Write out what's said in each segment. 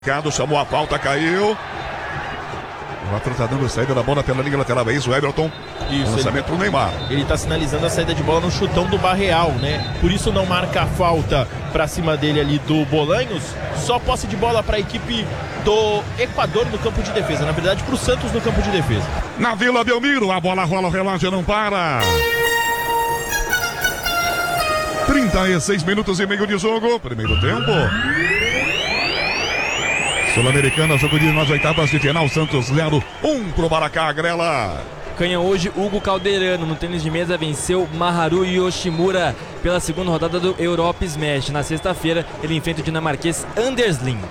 Chamou a falta, caiu. O árbitro tá dando saída da bola pela linha lateral. É isso, o Everton. Isso, lançamento pro Neymar. Ele tá sinalizando a saída de bola no chutão do Barreal, né? Por isso não marca a falta pra cima dele ali do Bolanhos. Só posse de bola pra equipe do Equador no campo de defesa. Na verdade, pro Santos no campo de defesa. Na Vila Belmiro, a bola rola, o relógio não para. 36 minutos e meio de jogo. Primeiro tempo. Sul-Americana, jogo nas oitavas de final. Santos 0, 1 pro Maracá, Grela. Ganha hoje Hugo Calderano. No tênis de mesa venceu Maharu Yoshimura pela segunda rodada do Europa Smash. Na sexta-feira ele enfrenta o dinamarquês Anders Lind.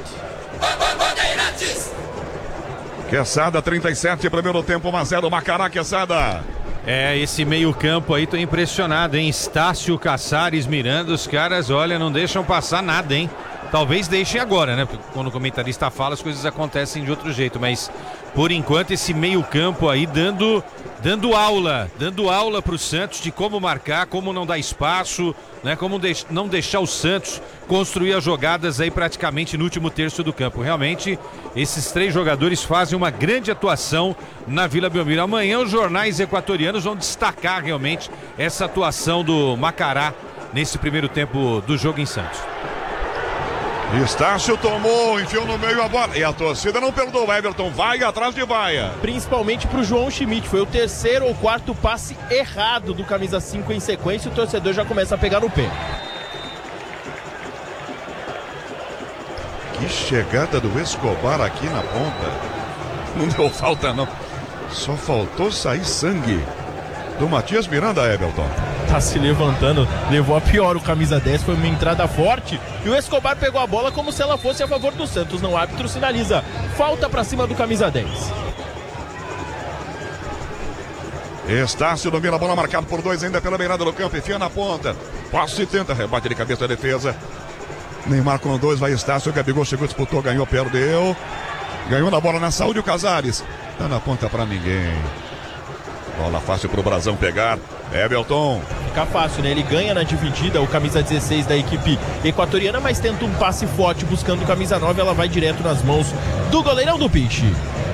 Quesada, 37, primeiro tempo, 1-0, Macará, Quesada. Esse meio campo aí, tô impressionado, hein? Estácio, Caçares, Miranda, os caras, olha, não deixam passar nada, hein? Talvez deixem agora, né? Porque quando o comentarista fala, as coisas acontecem de outro jeito. Mas, por enquanto, esse meio campo aí dando aula pro Santos de como marcar, como não dar espaço, né? Como não deixar o Santos construir as jogadas aí praticamente no último terço do campo. Realmente, esses três jogadores fazem uma grande atuação na Vila Belmiro. Amanhã os jornais equatorianos vão destacar realmente essa atuação do Macará nesse primeiro tempo do jogo em Santos. Estácio tomou, enfiou no meio a bola. E a torcida não perdoa. O Everton vai atrás de vaia. Principalmente pro João Schmidt. Foi o terceiro ou quarto passe errado do camisa 5 em sequência. O torcedor já começa a pegar no pé. Que chegada do Escobar aqui na ponta. Não deu falta, não. Só faltou sair sangue do Matias Miranda, Everton. Tá se levantando, levou a pior o camisa 10, foi uma entrada forte e o Escobar pegou a bola como se ela fosse a favor do Santos. Não, o árbitro sinaliza falta pra cima do camisa 10. Estácio domina a bola, marcado por 2 ainda pela beirada do campo, enfia na ponta. Passe e tenta, rebate de cabeça a defesa. Neymar com 2, vai Estácio, Gabigol chegou, disputou, ganhou, perdeu. Ganhou na bola na saúde o Casares. Tá na ponta pra ninguém. Bola fácil pro Brasão pegar. Everton. Fica fácil, né? Ele ganha na dividida, o camisa 16 da equipe equatoriana, mas tenta um passe forte buscando o camisa 9, ela vai direto nas mãos do goleirão do Piche.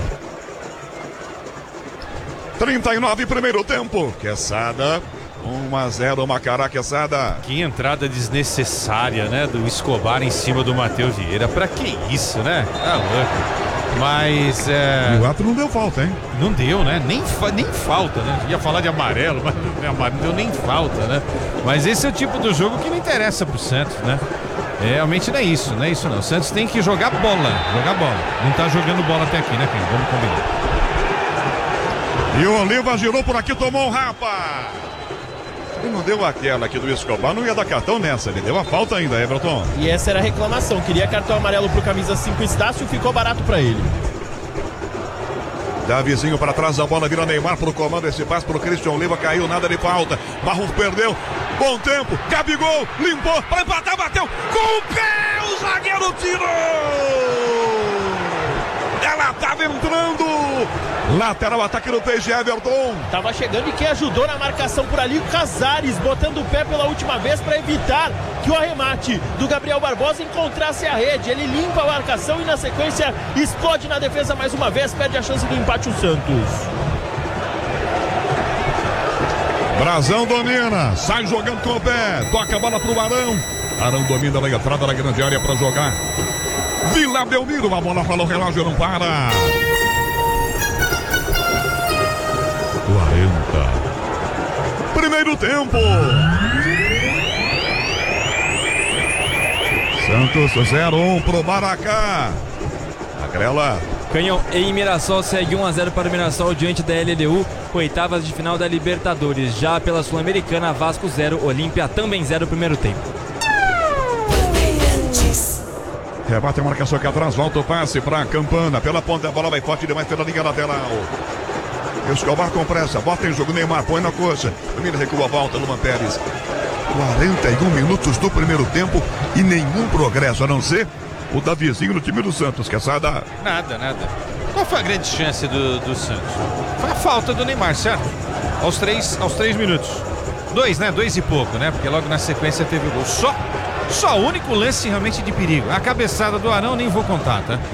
39, primeiro tempo. Quesada, 1-0, Macará, Quesada. Que entrada desnecessária, né? Do Escobar em cima do Matheus Vieira. Pra que isso, né? Tá louco. Mas E o árbitro não deu falta, hein? Não deu, né? Nem falta, né? Ia falar de amarelo, mas não deu nem falta, né? Mas esse é o tipo do jogo que não interessa pro Santos, né? Realmente não é isso, não é isso não. O Santos tem que jogar bola. Não tá jogando bola até aqui, né, Pedro? Vamos combinar. E o Oliva girou por aqui, tomou um rapa. Ele não deu aquela aqui do Escobar, não ia dar cartão nessa, ele deu a falta ainda, Everton. E essa era a reclamação, queria cartão amarelo pro camisa 5 Estácio, ficou barato pra ele. Davizinho para trás da bola, vira Neymar pro comando, esse passe pro Christian Oliva, caiu, nada de falta. Marrons perdeu, bom tempo, Gabigol, limpou, para empatar, bateu, com o pé, o zagueiro tirou! Ela tava entrando! Lateral, ataque no peixe, Everton. Tava chegando e quem ajudou na marcação por ali, o Casares, botando o pé pela última vez para evitar que o arremate do Gabriel Barbosa encontrasse a rede. Ele limpa a marcação e na sequência explode na defesa mais uma vez, perde a chance do empate o Santos. Brasão domina, sai jogando com o pé, toca a bola pro Arão. Arão domina na entrada da grande área para jogar. Vila Belmiro, a bola para o relógio, não para. 40. Primeiro tempo. Santos 0-1 pro Maracá. A Grela. Canhão em Mirassol segue 1-0 para o Mirassol diante da LDU, oitavas de final da Libertadores. Já pela Sul-Americana, Vasco 0, Olímpia também 0 primeiro tempo. Rebate a marcação aqui atrás, volta o passe para Campana. Pela ponta, a bola vai forte demais pela linha lateral. Escobar com pressa, bota em jogo, Neymar, põe na coxa. Primeiro recua a volta, Luan Pérez. 41 minutos do primeiro tempo e nenhum progresso, a não ser o Davizinho no time do Santos, Quesada. Nada. Qual foi a grande chance do Santos? Foi a falta do Neymar, certo? Aos 3 minutos. 2, né? 2 e pouco, né? Porque logo na sequência teve o gol. Só Só o único lance realmente de perigo. A cabeçada do Arão nem vou contar, tá?